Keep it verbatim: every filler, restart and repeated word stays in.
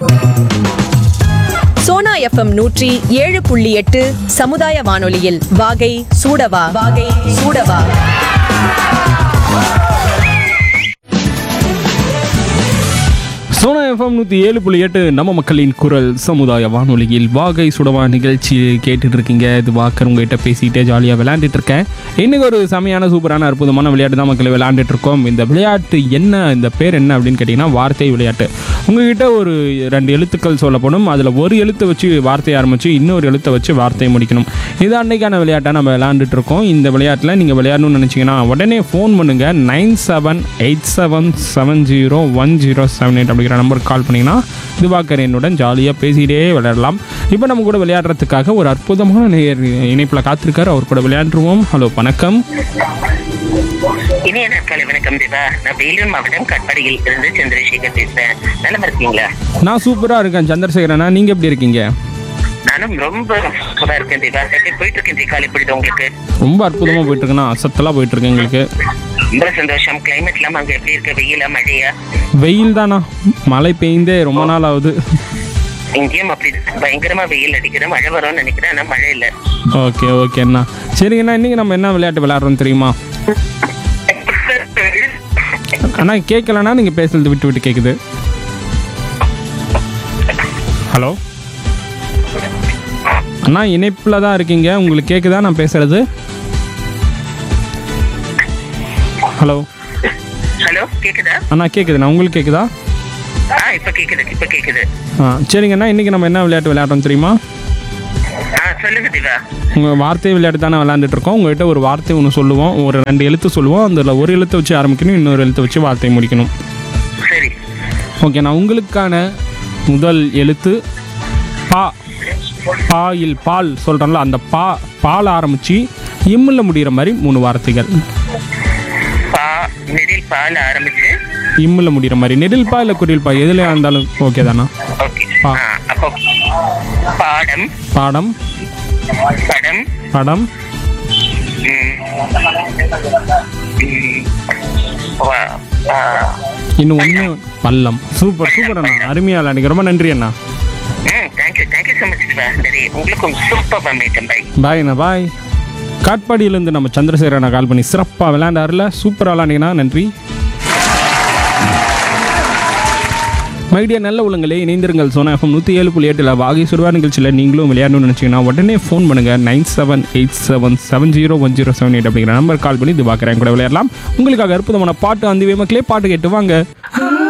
Sona FM நூற்றி ஏழு புள்ளி எட்டு சமுதாய வானொலியில் வாகை சூடவா வாகை சூடவா. சோனா எஃப்எம் நூற்றி ஏழு புள்ளி எட்டு நம்ம மக்களின் குரல் சமுதாய வானொலியில் வாகை சுடவா நிகழ்ச்சி கேட்டுட்டு இருக்கீங்க. இது வாக்கர் உங்ககிட்ட பேசிக்கிட்டே ஜாலியாக விளையாண்டுட்டு இருக்கேன். இன்னைக்கு ஒரு செமையான சூப்பரான அற்புதமான விளையாட்டு தான் மக்களை விளையாண்டுட்டு இருக்கோம். இந்த விளையாட்டு என்ன, இந்த பேர் என்ன அப்படின்னு கேட்டிங்கன்னா வார்த்தை விளையாட்டு. உங்ககிட்ட ஒரு ரெண்டு எழுத்துக்கள் சொல்லப்படும். அதில் ஒரு எழுத்தை வச்சு வார்த்தையை ஆரம்பித்து இன்னொரு எழுத்தை வச்சு வார்த்தையை முடிக்கணும். இது அன்னைக்கான விளையாட்டாக நம்ம விளையாண்டுட்டு இருக்கோம். இந்த விளையாட்டில் நீங்கள் விளையாடணும்னு நினச்சிங்கன்னா உடனே ஃபோன் பண்ணுங்கள். Nine seven eight seven seven zero one zero seven eight அப்படிங்கிற நம்பருக்கு கால் பண்ணிங்கன்னா திவாகர் என்னுடன் ஜாலியாக பேசிகிட்டே விளையாடலாம். இப்போ நம்ம கூட விளையாடுறதுக்காக ஒரு அற்புதமான நேயர் இணைப்பில் காத்திருக்காரு. அவர் கூட விளையாண்டுருவோம். ஹலோ, வணக்கம். இனிய நாட்களை வணக்கம் திவா. நான் வேலூர் மாவட்டம் கட்பாடியில் இருந்து சந்திரசேகர் பேசுறேன். நல்லா இருக்கீங்களா? நான் சூப்பராக இருக்கேன் சந்திரசேகரண்ணா. நீங்கள் எப்படி இருக்கீங்க? நானும் ரொம்ப சூப்பரா இருக்கேன் திவா. எப்படி போயிட்டு இருக்கேன் காலை போயிட்டு உங்களுக்கு? ரொம்ப அற்புதமாக போயிட்டு இருக்குண்ணா. அசத்தலாக போயிட்டு இருக்கு எங்களுக்கு. ரொம்ப சந்தோஷம். கிளைமேட் எல்லாம் அங்க எப்படி இருக்கு? வெயிலா மழையா? வெயில் தானா, மழை பெய்ந்தே ரொம்ப நாள் ஆகுது. இங்கேயும் அப்படி பயங்கரமா வெயில் அடிக்குது. மழை வரும்னு நினைக்கிறேன், ஆனா மழை இல்லை. ஓகே ஓகேண்ணா. சரிங்கண்ணா, இன்னைக்கு நம்ம என்ன விளையாட்டு விளையாடுறோம் தெரியுமா? அண்ணா கேட்கலண்ணா, நீங்கள் பேசுறது விட்டு விட்டு கேட்குது. ஹலோ அண்ணா, இணைப்பில் தான் இருக்கீங்க. உங்களுக்கு கேட்குதா நான் பேசுறது? ஹலோ ஹலோ, கேக்குதா? அண்ணா கேட்குதுண்ணா. உங்களுக்கு கேட்குதா? ஆ, இப்ப கேக்குது இப்ப கேக்குது. ஆ சரிங்கண்ணா, இன்னைக்கு நம்ம என்ன விளையாட்டு விளையாடுறோம் தெரியுமா? ஆ, சொல்லுங்க திவா. உங்கள் வார்த்தை விளையாட்டு தானே விளையாண்டுட்டு இருக்கோம். உங்கள்கிட்ட ஒரு வார்த்தை ஒன்று சொல்லுவோம், ஒரு ரெண்டு எழுத்து சொல்லுவோம். அதில் ஒரு எழுத்தை வச்சு ஆரம்பிக்கணும், இன்னொரு எழுத்தை வச்சு வார்த்தையை முடிக்கணும். சரி, ஓகேண்ணா. உங்களுக்கான முதல் எழுத்து பா. பாயில் பால் சொல்கிறோம்ல, அந்த பா பால் ஆரம்பித்து இம்மில் முடிகிற மாதிரி மூணு வார்த்தைகள். பா நெடில் பால் ஆரம்பிச்சு இம்மில் முடிகிற மாதிரி. நெடில் பா இல்லை குரில் பா, எதுலையா இருந்தாலும் ஓகே தானா? ஓகே. பா. ஆ, அப்போ பாடம் பாடம் படம் படம் ம், ம், வா- ஆ, இன்னும் ஒன்று பள்ளம். சூப்பர் சூப்பர் அண்ணா, அருமையாக விளையாடுங்க. ரொம்ப நன்றி அண்ணா. ம், thank you thank you so much Diva. சரி, உங்களுக்கும் சூப்பர் மேட்டம். பை பாய் அண்ணா, பாய். காட்பாடியிலேருந்து நம்ம சந்திரசேகர் அண்ணா கால் பண்ணி சிறப்பாக விளையாண்டாருல, சூப்பராக விளையாண்டிங்கன்னா நன்றி. மைடியா நல்ல உள்ளங்களே, இணைந்திருங்கள். சோனா எஃப்எம் நூற்றி ஏழு புள்ளி எட்டில் வாகை சுடுவா நிகழ்ச்சியில் நீங்களும் விளையாடணும்னு நினச்சிங்கன்னா உடனே ஃபோன் பண்ணுங்கள். Nine seven eight seven seven zero one zero seven eight அப்படிங்கிற நம்பர் கால் பண்ணி இது பார்க்குறேன் கூட விளையாடலாம். உங்களுக்காக அற்புதமான பாட்டு அந்த மக்களே பாட்டு கேட்டு வாங்க.